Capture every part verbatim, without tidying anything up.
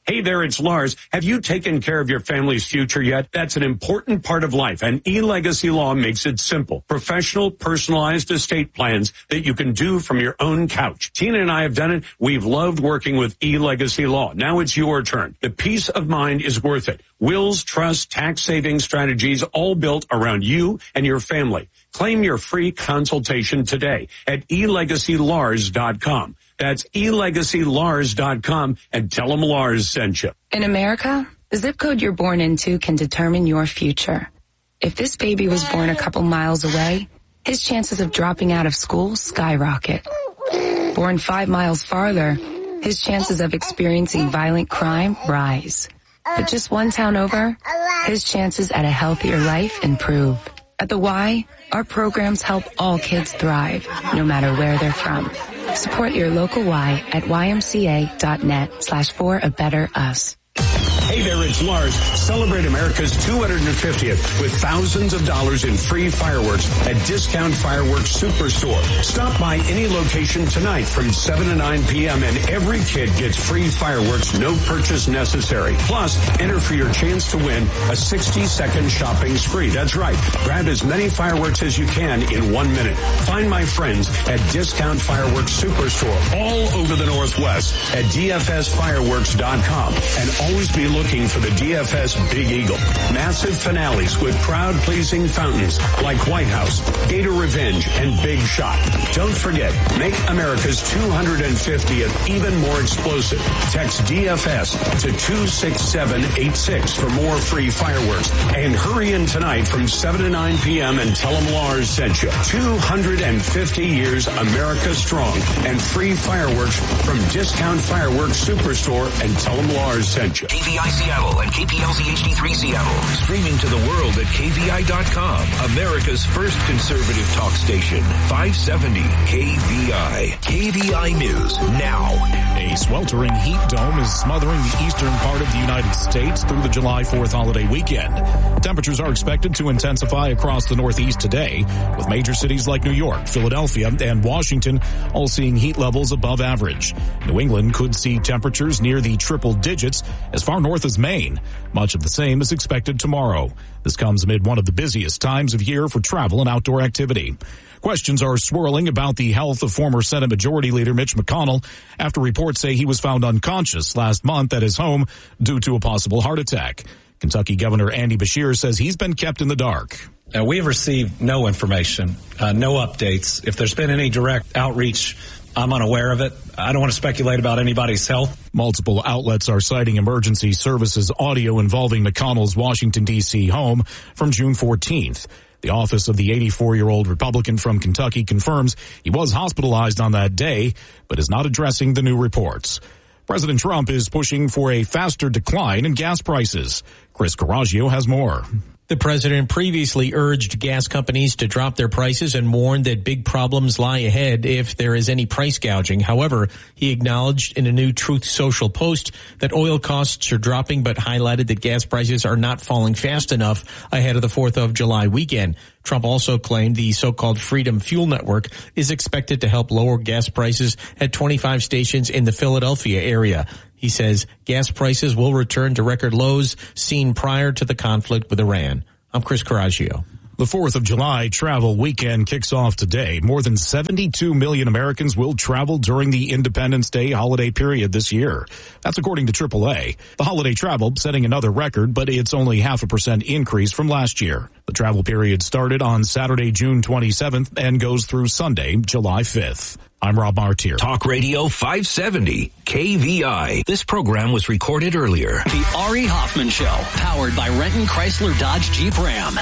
Hey there, it's Lars. Have you taken care of your family's future yet? That's an important part of life, and eLegacy Law makes it simple. Professional, personalized estate plans that you can do from your own couch. Tina and I have done it. We've loved working with eLegacy Law. Now it's your turn. The peace of mind is worth it. Wills, trust, tax-saving strategies, all built around you and your family. Claim your free consultation today at e legacy lars dot com. That's e legacy lars dot com, and tell them Lars sent you. In America, the zip code you're born into can determine your future. If this baby was born a couple miles away, his chances of dropping out of school skyrocket. Born five miles farther, his chances of experiencing violent crime rise. But just one town over, his chances at a healthier life improve. At the Y, our programs help all kids thrive, no matter where they're from. Support your local Y at y m c a dot net slash for a better us. Hey there, it's Lars. Celebrate America's two hundred fiftieth with thousands of dollars in free fireworks at Discount Fireworks Superstore. Stop by any location tonight from seven to nine p.m. and every kid gets free fireworks, no purchase necessary. Plus, enter for your chance to win a sixty-second shopping spree. That's right. Grab as many fireworks as you can in one minute. Find my friends at Discount Fireworks Superstore all over the Northwest at d f s fireworks dot com, and always be looking for the D F S Big Eagle. Massive finales with crowd-pleasing fountains like White House, Gator Revenge, and Big Shot. Don't forget, make America's two hundred fiftieth even more explosive. Text D F S to two six seven eight six for more free fireworks. And hurry in tonight from seven to nine p.m. and tell them Lars sent you. two hundred fifty years America strong, and free fireworks from Discount Fireworks Superstore, and tell them Lars sent you. K V I Seattle and K P L Z H D three Seattle. Streaming to the world at K V I dot com. America's first conservative talk station. five seventy K V I. K V I News now. A sweltering heat dome is smothering the eastern part of the United States through the July fourth holiday weekend. Temperatures are expected to intensify across the Northeast today, with major cities like New York, Philadelphia, and Washington all seeing heat levels above average. New England could see temperatures near the triple digits as far north as Maine. Much of the same is expected tomorrow. This comes amid one of the busiest times of year for travel and outdoor activity. Questions are swirling about the health of former Senate Majority Leader Mitch McConnell after reports say he was found unconscious last month at his home due to a possible heart attack. Kentucky Governor Andy Beshear says he's been kept in the dark. Uh, we have received no information, uh, no updates. If there's been any direct outreach, I'm unaware of it. I don't want to speculate about anybody's health. Multiple outlets are citing emergency services audio involving McConnell's Washington, D C home from June fourteenth. The office of the eighty-four-year-old Republican from Kentucky confirms he was hospitalized on that day, but is not addressing the new reports. President Trump is pushing for a faster decline in gas prices. Chris Coraggio has more. The president previously urged gas companies to drop their prices and warned that big problems lie ahead if there is any price gouging. However, he acknowledged in a new Truth Social post that oil costs are dropping, but highlighted that gas prices are not falling fast enough ahead of the fourth of July weekend. Trump also claimed the so-called Freedom Fuel Network is expected to help lower gas prices at twenty-five stations in the Philadelphia area. He says gas prices will return to record lows seen prior to the conflict with Iran. I'm Chris Coraggio. The fourth of July travel weekend kicks off today. More than seventy-two million Americans will travel during the Independence Day holiday period this year. That's according to triple A. The holiday travel setting another record, but it's only half a percent increase from last year. The travel period started on Saturday, June twenty-seventh and goes through Sunday, July fifth. I'm Rob Martier. Talk Radio five seventy K V I. This program was recorded earlier. The Ari Hoffman Show, powered by Renton Chrysler Dodge Jeep Ram.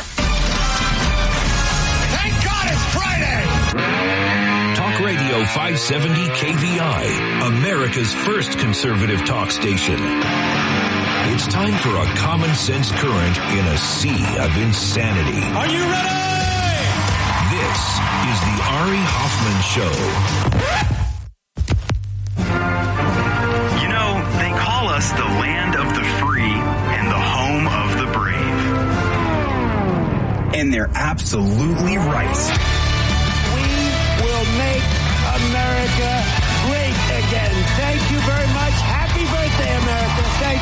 Thank God it's Friday! Talk Radio five seventy K V I, America's first conservative talk station. It's time for a common sense current in a sea of insanity. Are you ready? This is the Ari Hoffman Show. You know, they call us the land of the free and the home of the brave. And they're absolutely right. We will make America great again. Thank you very much. Happy birthday, America. Thank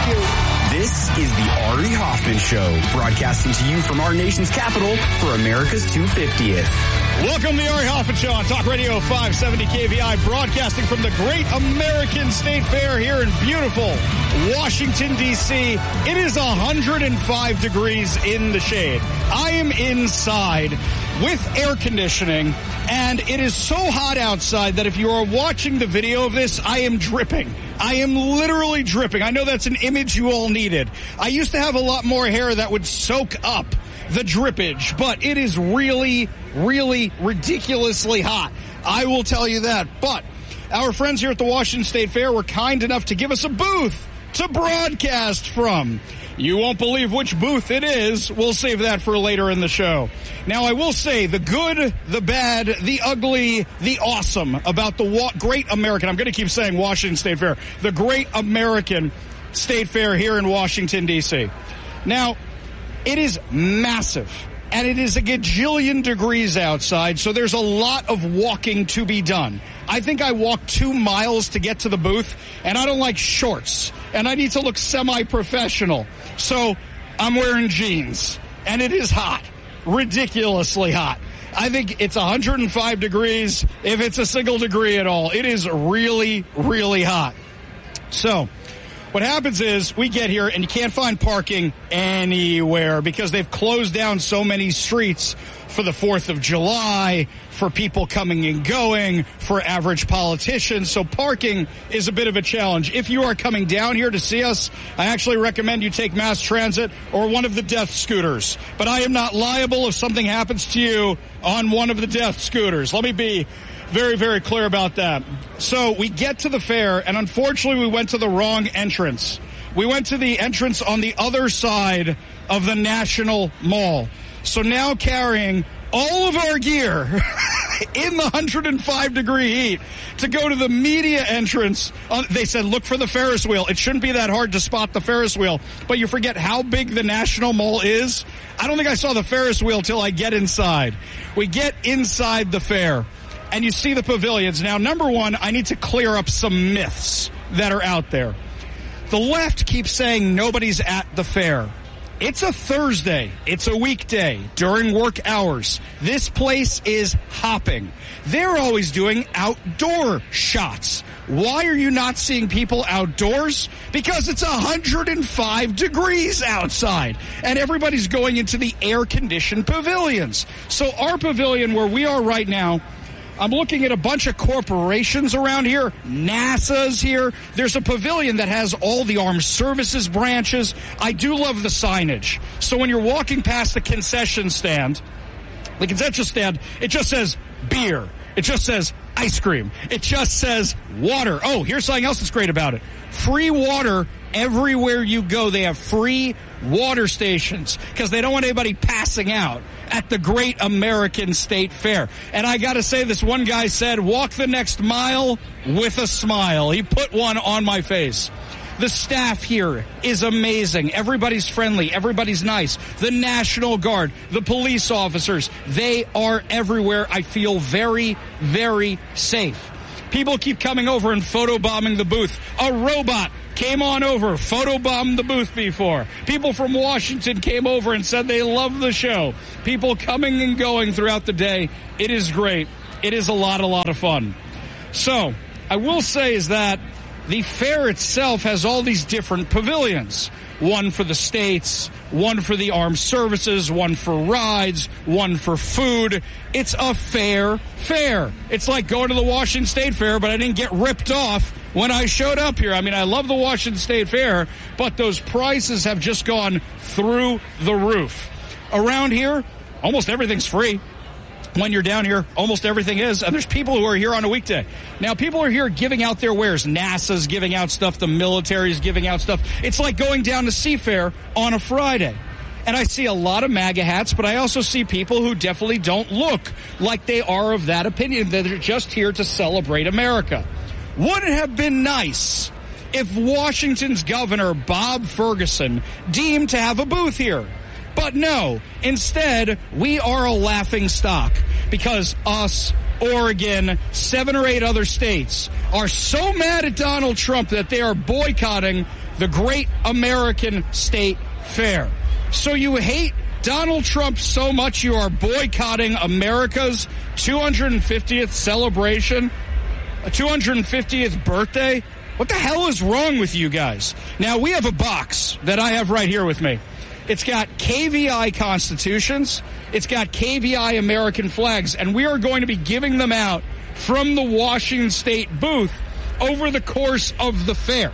Hoffman Show, broadcasting to you from our nation's capital for America's two hundred fiftieth. Welcome to the Ari Hoffman Show on Talk Radio five seventy K V I, broadcasting from the Great American State Fair here in beautiful Washington, D C It is one hundred five degrees in the shade. I am inside with air conditioning, and it is so hot outside that if you are watching the video of this, I am dripping. I am literally dripping. I know that's an image you all needed. I used to have a lot more hair that would soak up the drippage, but it is really, really ridiculously hot. I will tell you that. But our friends here at the Washington State Fair were kind enough to give us a booth to broadcast from. You won't believe which booth it is. We'll save that for later in the show. Now, I will say the good, the bad, the ugly, the awesome about the wa- Great American, I'm going to keep saying Washington State Fair, the Great American State Fair here in Washington, D C Now, it is massive, and it is a gajillion degrees outside, so there's a lot of walking to be done. I think I walked two miles to get to the booth, and I don't like shorts, and I need to look semi-professional. So I'm wearing jeans, and it is hot, ridiculously hot. I think it's one hundred five degrees, if it's a single degree at all. It is really, really hot. So what happens is we get here and you can't find parking anywhere because they've closed down so many streets for the fourth of July, for people coming and going, for average politicians. So parking is a bit of a challenge. If you are coming down here to see us, I actually recommend you take mass transit or one of the death scooters. But I am not liable if something happens to you on one of the death scooters. Let me be very, very clear about that. So we get to the fair, and unfortunately we went to the wrong entrance. We went to the entrance on the other side of the National Mall. So now carrying all of our gear in the one hundred five degree heat to go to the media entrance. Uh, they said, look for the Ferris wheel. It shouldn't be that hard to spot the Ferris wheel, but you forget how big the National Mall is. I don't think I saw the Ferris wheel till I get inside. We get inside the fair, and you see the pavilions. Now, number one, I need to clear up some myths that are out there. The left keeps saying nobody's at the fair. It's a Thursday. It's a weekday during work hours. This place is hopping. They're always doing outdoor shots. Why are you not seeing people outdoors? Because it's one hundred five degrees outside, and everybody's going into the air-conditioned pavilions. So our pavilion where we are right now, I'm looking at a bunch of corporations around here. NASA's here. There's a pavilion that has all the armed services branches. I do love the signage. So when you're walking past the concession stand, the concession stand, it just says beer. It just says ice cream. It just says water. Oh, here's something else that's great about it. Free water everywhere you go. They have free water stations because they don't want anybody passing out at the Great American State Fair. And I got to say, this one guy said, walk the next mile with a smile. He put one on my face. The staff here is amazing. Everybody's friendly. Everybody's nice. The National Guard, the police officers, they are everywhere. I feel very, very safe. People keep coming over and photobombing the booth. A robot came on over, photobombed the booth before. People from Washington came over and said they love the show. People coming and going throughout the day. It is great. It is a lot, a lot of fun. So, I will say is that the fair itself has all these different pavilions. One for the states, one for the armed services, one for rides, one for food. It's a fair fair. It's like going to the Washington State Fair, but I didn't get ripped off when I showed up here. I mean, I love the Washington State Fair, but those prices have just gone through the roof. Around here, almost everything's free. When you're down here, almost everything is, and there's people who are here on a weekday. Now, people are here giving out their wares. NASA's giving out stuff. The military's giving out stuff. It's like going down to Seafair on a Friday. And I see a lot of MAGA hats, but I also see people who definitely don't look like they are of that opinion. They're just here to celebrate America. Would it have been nice if Washington's governor, Bob Ferguson, deemed to have a booth here? But no, instead, we are a laughing stock because us, Oregon, seven or eight other states are so mad at Donald Trump that they are boycotting the Great American State Fair. So you hate Donald Trump so much you are boycotting America's two hundred fiftieth celebration, a two hundred fiftieth birthday? What the hell is wrong with you guys? Now, we have a box that I have right here with me. It's got K V I constitutions. It's got K V I American flags, and we are going to be giving them out from the Washington State booth over the course of the fair.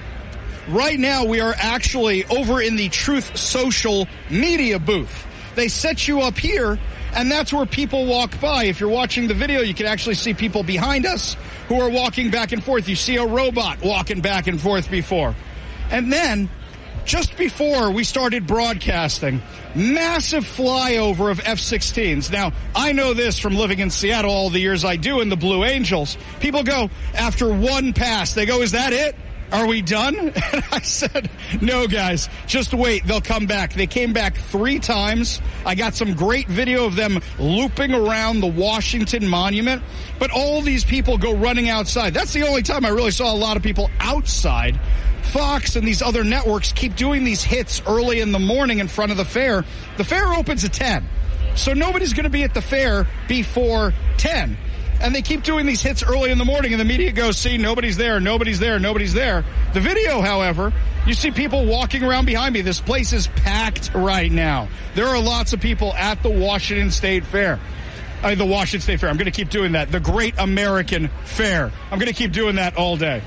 Right now, we are actually over in the Truth Social media booth. They set you up here, and that's where people walk by. If you're watching the video, you can actually see people behind us who are walking back and forth. You see a robot walking back and forth before. And then, just before we started broadcasting, massive flyover of F sixteens. Now, I know this from living in Seattle all the years I do in the Blue Angels. People go, after one pass, they go, is that it? Are we done? And I said, no, guys, just wait. They'll come back. They came back three times. I got some great video of them looping around the Washington Monument. But all these people go running outside. That's the only time I really saw a lot of people outside. Fox and these other networks keep doing these hits early in the morning in front of the fair. The fair opens at ten. So nobody's going to be at the fair before ten. And they keep doing these hits early in the morning, and the media goes, see, nobody's there, nobody's there, nobody's there. The video, however, you see people walking around behind me. This place is packed right now. There are lots of people at the Washington State Fair. Uh, the Washington State Fair. I'm going to keep doing that. The Great American Fair. I'm going to keep doing that all day.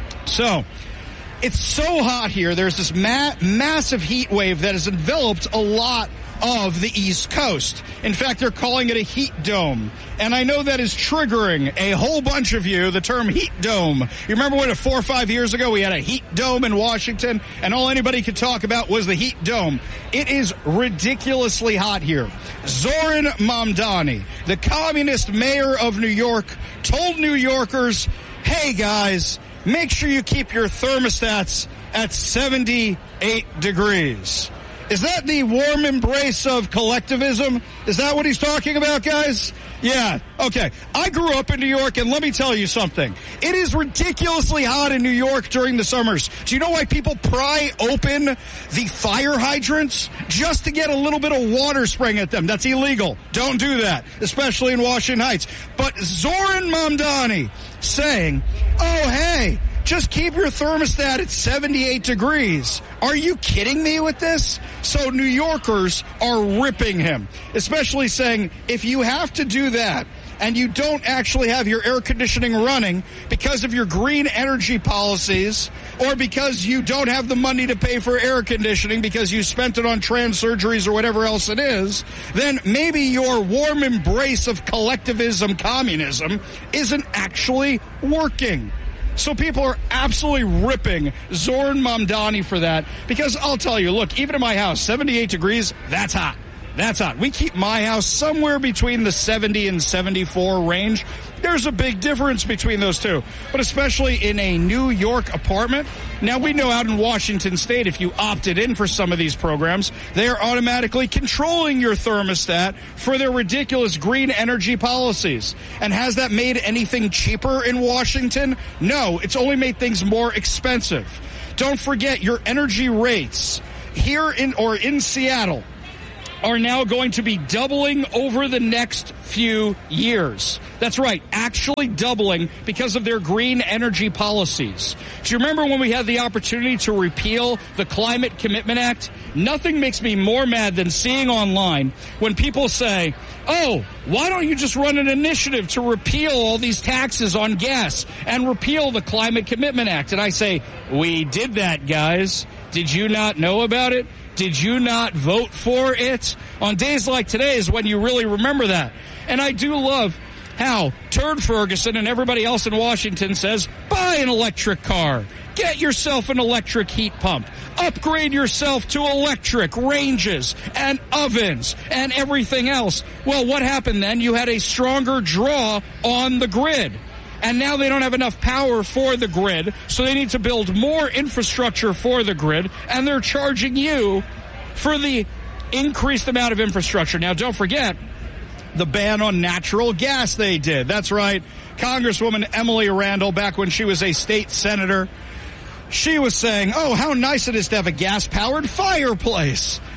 So, it's so hot here. There's this ma- massive heat wave that has enveloped a lot of the East Coast. In fact, they're calling it a heat dome. And I know that is triggering a whole bunch of you, the term heat dome. You remember when four or five years ago we had a heat dome in Washington and all anybody could talk about was the heat dome? It is ridiculously hot here. Zoran Mamdani, the communist mayor of New York, told New Yorkers, hey guys, make sure you keep your thermostats at seventy-eight degrees. Is that the warm embrace of collectivism? Is that what he's talking about, guys? Yeah, okay. I grew up in New York, and let me tell you something. It is ridiculously hot in New York during the summers. Do you know why people pry open the fire hydrants? Just to get a little bit of water spraying at them. That's illegal. Don't do that, especially in Washington Heights. But Zoran Mamdani saying, oh, hey, just keep your thermostat at seventy-eight degrees. Are you kidding me with this? So New Yorkers are ripping him, especially saying, if you have to do that and you don't actually have your air conditioning running because of your green energy policies or because you don't have the money to pay for air conditioning because you spent it on trans surgeries or whatever else it is, then maybe your warm embrace of collectivism, communism, isn't actually working. So people are absolutely ripping Zoran Mamdani for that because I'll tell you, look, even in my house, seventy-eight degrees, that's hot. That's hot. We keep my house somewhere between the seventy and seventy-four range. There's a big difference between those two, but especially in a New York apartment. Now, we know out in Washington State, if you opted in for some of these programs, they are automatically controlling your thermostat for their ridiculous green energy policies. And has that made anything cheaper in Washington? No, it's only made things more expensive. Don't forget, your energy rates here in or in Seattle are now going to be doubling over the next few years. That's right, actually doubling because of their green energy policies. Do you remember when we had the opportunity to repeal the Climate Commitment Act? Nothing makes me more mad than seeing online when people say, oh, why don't you just run an initiative to repeal all these taxes on gas and repeal the Climate Commitment Act? And I say, we did that, guys. Did you not know about it? Did you not vote for it? On days like today is when you really remember that. And I do love how Turd Ferguson and everybody else in Washington says, buy an electric car. Get yourself an electric heat pump. Upgrade yourself to electric ranges and ovens and everything else. Well, what happened then? You had a stronger draw on the grid. And now they don't have enough power for the grid, so they need to build more infrastructure for the grid, and they're charging you for the increased amount of infrastructure. Now, don't forget the ban on natural gas they did. That's right. Congresswoman Emily Randall, back when she was a state senator, she was saying, oh, how nice it is to have a gas-powered fireplace.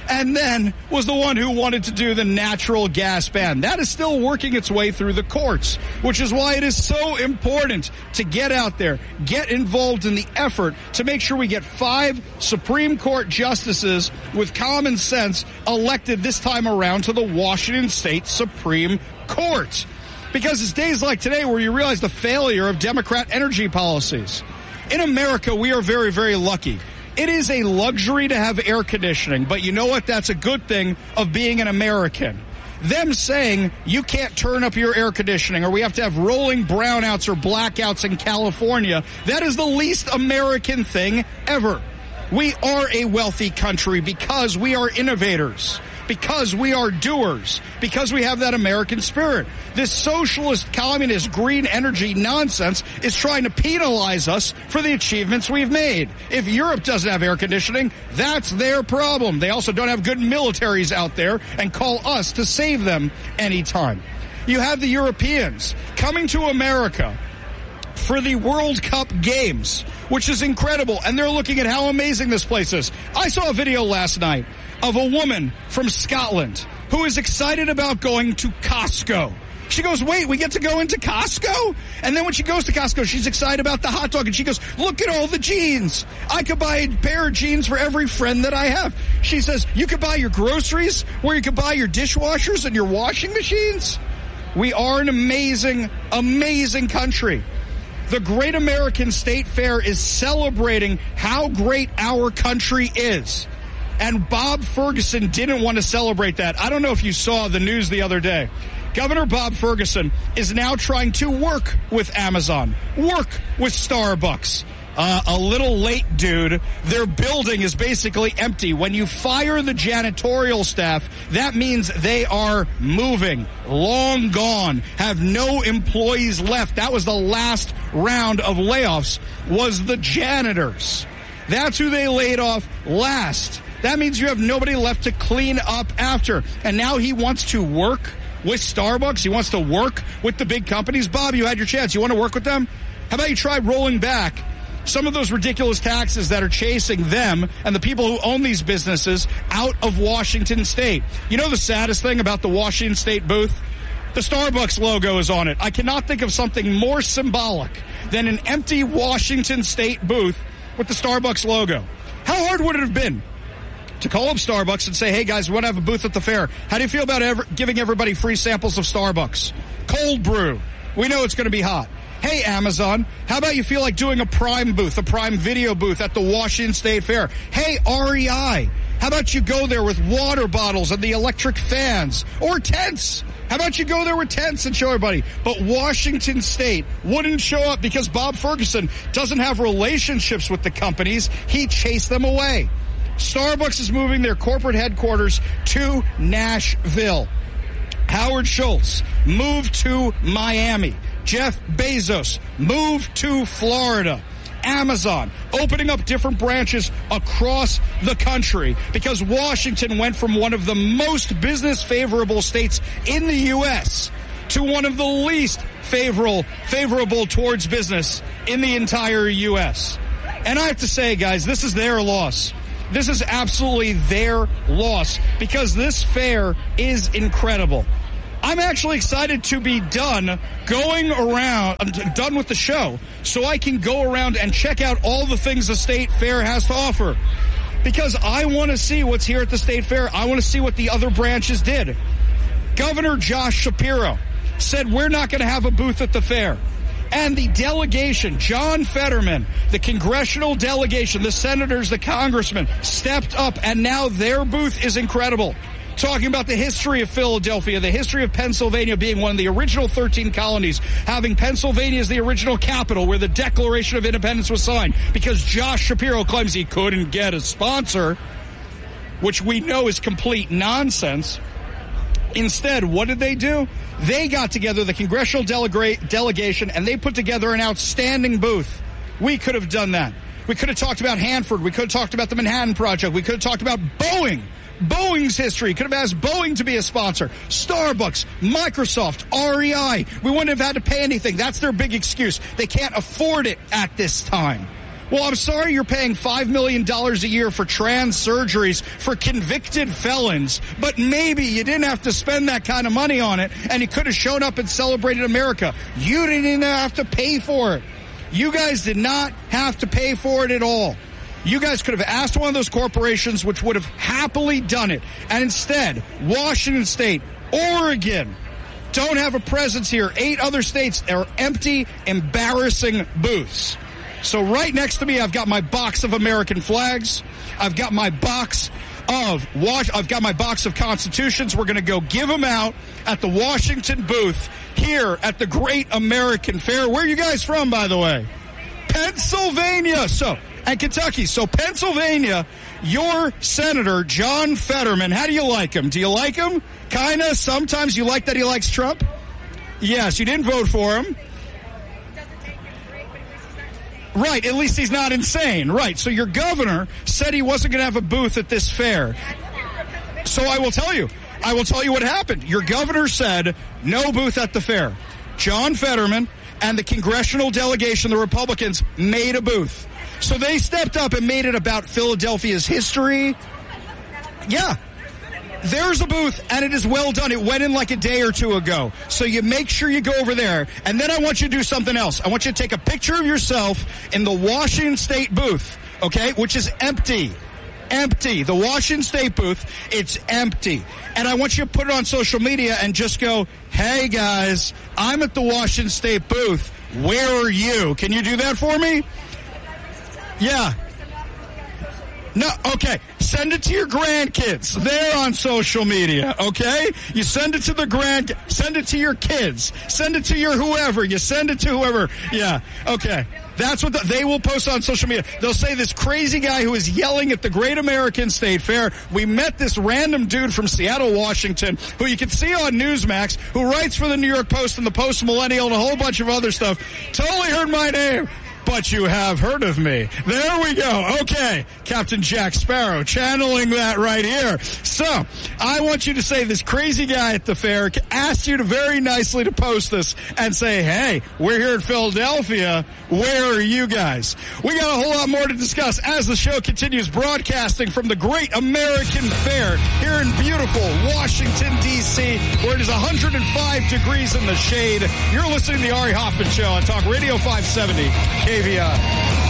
and then was the one who wanted to do the natural gas ban. That is still working its way through the courts, which is why it is so important to get out there, get involved in the effort to make sure we get five Supreme Court justices with common sense elected this time around to the Washington State Supreme Court. Because it's days like today where you realize the failure of Democrat energy policies. In America, we are very, very lucky. It is a luxury to have air conditioning, but you know what? That's a good thing of being an American. Them saying you can't turn up your air conditioning or we have to have rolling brownouts or blackouts in California, that is the least American thing ever. We are a wealthy country because we are innovators, because we are doers, because we have that American spirit. This socialist, communist, green energy nonsense is trying to penalize us for the achievements we've made. If Europe doesn't have air conditioning, that's their problem. They also don't have good militaries out there and call us to save them anytime. You have the Europeans coming to America for the World Cup games, which is incredible, and they're looking at how amazing this place is. I saw a video last night of a woman from Scotland who is excited about going to Costco. She goes, wait, we get to go into Costco? And then when she goes to Costco, she's excited about the hot dog, and she goes, look at all the jeans. I could buy a pair of jeans for every friend that I have. She says, you could buy your groceries where you could buy your dishwashers and your washing machines. We are an amazing, amazing country. The Great American State Fair is celebrating how great our country is. And Bob Ferguson didn't want to celebrate that. I don't know if you saw the news the other day. Governor Bob Ferguson is now trying to work with Amazon, work with Starbucks. Uh, a little late, dude. Their building is basically empty. When you fire the janitorial staff, that means they are moving, long gone, have no employees left. That was the last round of layoffs, was the janitors. That's who they laid off last. That means you have nobody left to clean up after. And now he wants to work with Starbucks. He wants to work with the big companies. Bob, you had your chance. You want to work with them? How about you try rolling back some of those ridiculous taxes that are chasing them and the people who own these businesses out of Washington State? You know the saddest thing about the Washington State booth? The Starbucks logo is on it. I cannot think of something more symbolic than an empty Washington State booth with the Starbucks logo. How hard would it have been to call up Starbucks and say, hey guys, we want to have a booth at the fair. How do you feel about ever giving everybody free samples of Starbucks? Cold brew. We know it's going to be hot. Hey, Amazon, how about you feel like doing a Prime booth, a Prime Video booth at the Washington State Fair? Hey, R E I, how about you go there with water bottles and the electric fans or tents? How about you go there with tents and show everybody? But Washington State wouldn't show up because Bob Ferguson doesn't have relationships with the companies. He chased them away. Starbucks is moving their corporate headquarters to Nashville. Howard Schultz moved to Miami. Jeff Bezos moved to Florida. Amazon opening up different branches across the country because Washington went from one of the most business favorable states in the U S to one of the least favorable favorable towards business in the entire U S. And I have to say, guys, this is their loss. This is absolutely their loss because this fair is incredible. I'm actually excited to be done going around, I'm done with the show, so I can go around and check out all the things the State Fair has to offer. Because I want to see what's here at the State Fair. I want to see what the other branches did. Governor Josh Shapiro said we're not going to have a booth at the fair. And the delegation, John Fetterman, the congressional delegation, the senators, the congressmen, stepped up, and now their booth is incredible. Talking about the history of Philadelphia, the history of Pennsylvania being one of the original thirteen colonies, having Pennsylvania as the original capital where the Declaration of Independence was signed, because Josh Shapiro claims he couldn't get a sponsor, which we know is complete nonsense. Instead, what did they do? They got together, the congressional delega- delegation, and they put together an outstanding booth. We could have done that. We could have talked about Hanford. We could have talked about the Manhattan Project. We could have talked about Boeing. Boeing's history. Could have asked Boeing to be a sponsor. Starbucks, Microsoft, R E I. We wouldn't have had to pay anything. That's their big excuse. They can't afford it at this time. Well, I'm sorry you're paying five million dollars a year for trans surgeries for convicted felons, but maybe you didn't have to spend that kind of money on it, and you could have shown up and celebrated America. You didn't even have to pay for it. You guys did not have to pay for it at all. You guys could have asked one of those corporations, which would have happily done it. And instead, Washington State, Oregon, don't have a presence here. Eight other states are empty, embarrassing booths. So right next to me, I've got my box of American flags. I've got my box of Wash. I've got my box of Constitutions. We're going to go give them out at the Washington booth here at the Great American Fair. Where are you guys from, by the way? Pennsylvania. So, and Kentucky. So Pennsylvania, your Senator, John Fetterman, how do you like him? Do you like him? Kinda. Sometimes you like that he likes Trump? Yes, you didn't vote for him. Right, at least he's not insane. Right, so your governor said he wasn't going to have a booth at this fair. So I will tell you. I will tell you what happened. Your governor said no booth at the fair. John Fetterman and the congressional delegation, the Republicans, made a booth. So they stepped up and made it about Philadelphia's history. Yeah. There's a booth, and it is well done. It went in like a day or two ago. So you make sure you go over there. And then I want you to do something else. I want you to take a picture of yourself in the Washington State booth, okay, which is empty. Empty. The Washington State booth, it's empty. And I want you to put it on social media and just go, hey, guys, I'm at the Washington State booth. Where are you? Can you do that for me? Yeah. No, okay. Send it to your grandkids. They're on social media, okay? You send it to the grand, send it to your kids. Send it to your whoever. You send it to whoever. Yeah, okay. That's what the, they will post on social media. They'll say this crazy guy who is yelling at the Great American State Fair. We met this random dude from Seattle, Washington, who you can see on Newsmax, who writes for the New York Post and the Post Millennial and a whole bunch of other stuff. Totally heard my name. But you have heard of me. There we go. Okay. Captain Jack Sparrow channeling that right here. So, I want you to say this crazy guy at the fair asked you to very nicely to post this and say, hey, we're here in Philadelphia. Where are you guys? We got a whole lot more to discuss as the show continues broadcasting from the Great American Fair here in beautiful Washington, D C, where it is one hundred five degrees in the shade. You're listening to the Ari Hoffman Show on Talk Radio five seventy K V I.